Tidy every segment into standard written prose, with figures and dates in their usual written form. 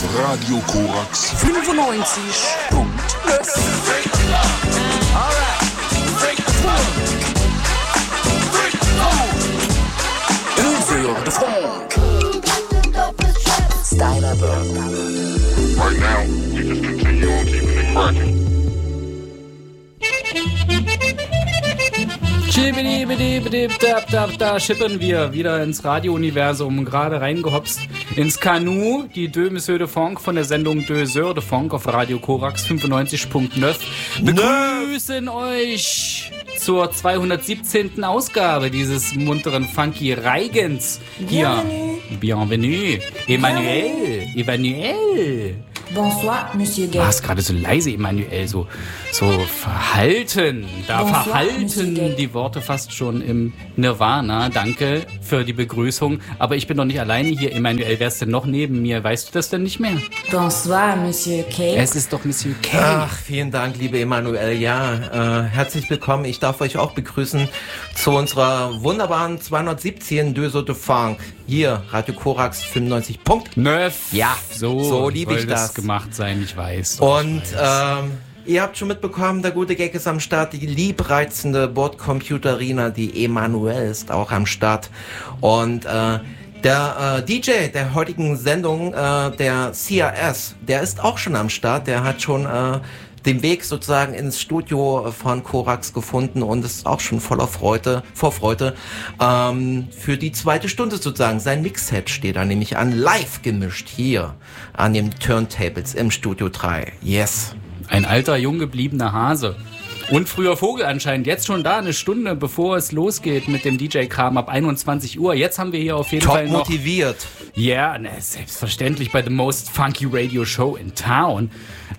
Radio Korax 95.9. Döser de Funk. Steinerberg. Right now, we just continue on keeping it cracking. Da schippern wir wieder ins Radio-Universum, gerade reingehopst ins Kanu, die Deux Monsieur de Funk von der Sendung Deux Heures de Funk auf Radio Korax 95.9 begrüßen euch zur 217. Ausgabe dieses munteren Funky Reigens hier. Bienvenue. Emmanuel. Bonsoir, Monsieur Gay. Du warst gerade so leise, Emmanuel, so verhalten. Da Bonsoir, verhalten die Worte fast schon im Nirvana. Danke für die Begrüßung. Aber ich bin doch nicht alleine hier, Emmanuel. Wer ist denn noch neben mir? Weißt du das denn nicht mehr? Bonsoir, Monsieur Kay. Es ist doch Monsieur Kay. Ach, vielen Dank, liebe Emmanuel. Ja, herzlich willkommen. Ich darf euch auch begrüßen zu unserer wunderbaren 217 Deux Heures de Funk. Hier, Radio Korax 95.9. Ja, so liebe ich das. Gemacht sein, ich weiß. Und ihr habt schon mitbekommen, der gute Gag ist am Start. Die liebreizende Bordcomputerina, die Emmanuel, ist auch am Start. Und der DJ der heutigen Sendung, der CRS, der ist auch schon am Start. Der hat schon den Weg sozusagen ins Studio von Korax gefunden und ist auch schon voller Vorfreude für die zweite Stunde sozusagen. Sein Mixset steht da nämlich an, live gemischt hier an den Turntables im Studio 3. Yes. Ein alter, jung gebliebener Hase. Und früher Vogel anscheinend. Jetzt schon da, eine Stunde bevor es losgeht mit dem DJ-Kram ab 21 Uhr. Jetzt haben wir hier auf jeden Top Fall noch... motiviert. Ja, selbstverständlich bei The Most Funky Radio Show in Town.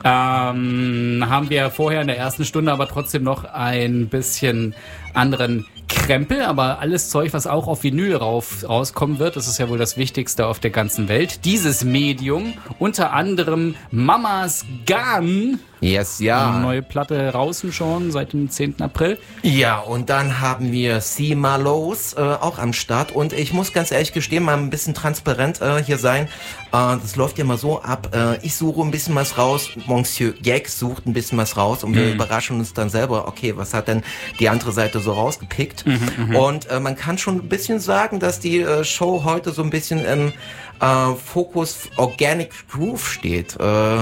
Haben wir vorher in der ersten Stunde aber trotzdem noch ein bisschen anderen Krempel, aber alles Zeug, was auch auf Vinyl rauskommen wird, das ist ja wohl das Wichtigste auf der ganzen Welt. Dieses Medium, unter anderem Mama's Gun. Yes, ja. Eine neue Platte draußen schon seit dem 10. April. Ja, und dann haben wir C. Marlowe's auch am Start. Und ich muss ganz ehrlich gestehen, mal ein bisschen transparent hier sein. Das läuft ja mal so ab. Ich suche ein bisschen was raus. Monsieur Gag sucht ein bisschen was raus. Und wir überraschen uns dann selber. Okay, was hat denn die andere Seite so rausgepickt? Und man kann schon ein bisschen sagen, dass die Show heute so ein bisschen im Fokus Organic Groove steht.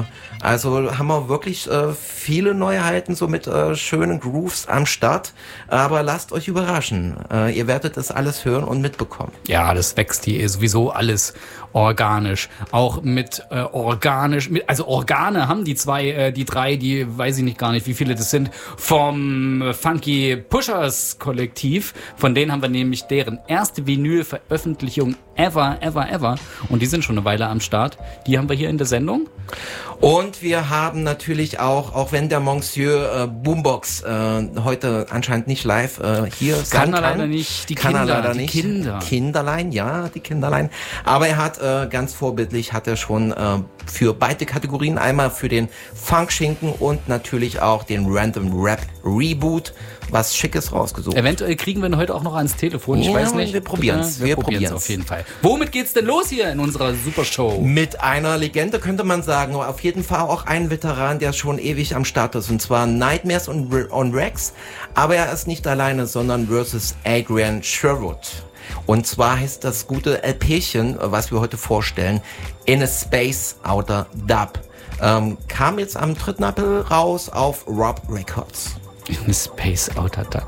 Also haben wir wirklich viele Neuheiten so mit schönen Grooves am Start. Aber lasst euch überraschen. Ihr werdet das alles hören und mitbekommen. Ja, das wächst hier sowieso alles organisch. Auch mit organisch, also Organe haben die drei, die weiß ich nicht gar nicht, wie viele das sind, vom Funky Pushers Kollektiv. Von denen haben wir nämlich deren erste Vinyl-Veröffentlichung ever. Und die sind schon eine Weile am Start. Die haben wir hier in der Sendung. Und wir haben natürlich auch wenn der Monsieur Boombox heute anscheinend nicht live hier sein kann. Leider nicht. Die Kinderlein, ja, die Kinderlein. Aber er hat ganz vorbildlich, hat er schon für beide Kategorien, einmal für den Funkschinken und natürlich auch den Random Rap Reboot, was Schickes rausgesucht. Eventuell kriegen wir ihn heute auch noch ans Telefon, ich weiß nicht. Wir probieren's. Wir probieren's auf jeden Fall. Womit geht's denn los hier in unserer Supershow? Mit einer Legende könnte man sagen, auf jeden Fall auch ein Veteran, der schon ewig am Start ist, und zwar Nightmares on Rex, aber er ist nicht alleine, sondern versus Adrian Sherwood. Und zwar heißt das gute LPchen, was wir heute vorstellen, In a Space Outer Dub. Kam jetzt am 3. April raus auf Warp Records. In a Space Outer Dub.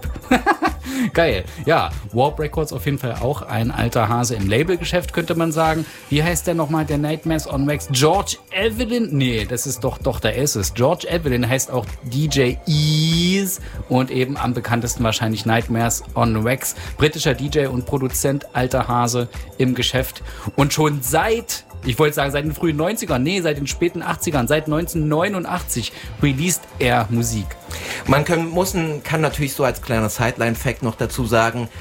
Geil. Ja, Warp Records auf jeden Fall auch ein alter Hase im Labelgeschäft, könnte man sagen. Wie heißt der nochmal, der Nightmares on Wax? George Evelyn? Nee, das ist doch, da ist es. George Evelyn heißt auch DJ Ease und eben am bekanntesten wahrscheinlich Nightmares on Wax. Britischer DJ und Produzent, alter Hase im Geschäft. Und schon seit den frühen 90ern, seit den späten 80ern, seit 1989 released er Musik. Man kann natürlich so als kleiner Sideline-Fact noch dazu sagen,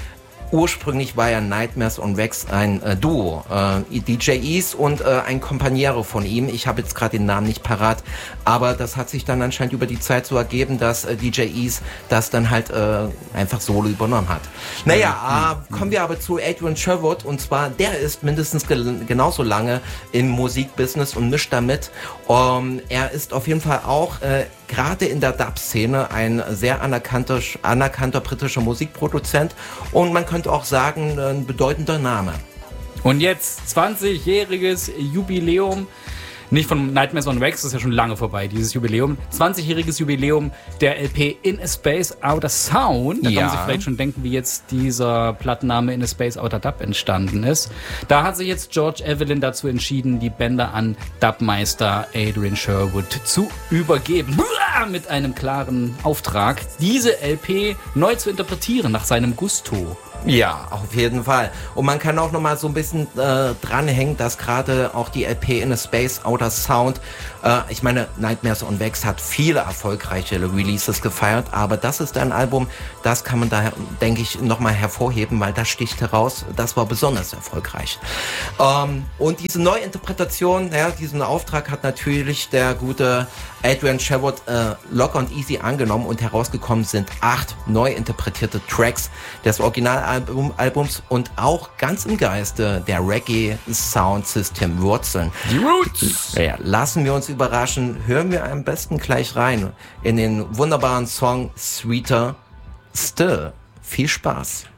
Ursprünglich war ja Nightmares on Wax ein Duo, DJ Ease und ein Kompaniero von ihm. Ich habe jetzt gerade den Namen nicht parat, aber das hat sich dann anscheinend über die Zeit so ergeben, dass DJ Ease das dann halt einfach solo übernommen hat. Naja, kommen wir aber zu Adrian Sherwood, und zwar der ist mindestens genauso lange im Musikbusiness und mischt damit. Er ist auf jeden Fall auch gerade in der Dub-Szene ein sehr anerkannter britischer Musikproduzent und man könnte auch sagen, ein bedeutender Name. Und jetzt 20-jähriges Jubiläum. Nicht von Nightmares on Wax, das ist ja schon lange vorbei, dieses Jubiläum. 20-jähriges Jubiläum der LP In a Space Outer Sound. Da kann man sich vielleicht schon denken, wie jetzt dieser Plattenname In a Space Outer Dub entstanden ist. Da hat sich jetzt George Evelyn dazu entschieden, die Bänder an Dubmeister Adrian Sherwood zu übergeben. Mit einem klaren Auftrag, diese LP neu zu interpretieren nach seinem Gusto. Ja, auf jeden Fall. Und man kann auch nochmal so ein bisschen dranhängen, dass gerade auch die LP In a Space Outer Sound, ich meine, Nightmares on Wax hat viele erfolgreiche Releases gefeiert, aber das ist ein Album, das kann man da, denke ich, nochmal hervorheben, weil das sticht heraus, das war besonders erfolgreich. Und diese Neuinterpretation, ja, diesen Auftrag hat natürlich der gute Adrian Sherwood locker und easy angenommen und herausgekommen sind 8 neu interpretierte Tracks des Originalalbums und auch ganz im Geiste der Reggae Sound System Wurzeln. Die Roots! Ja, lassen wir uns überraschen, hören wir am besten gleich rein in den wunderbaren Song Sweeter Still. Viel Spaß!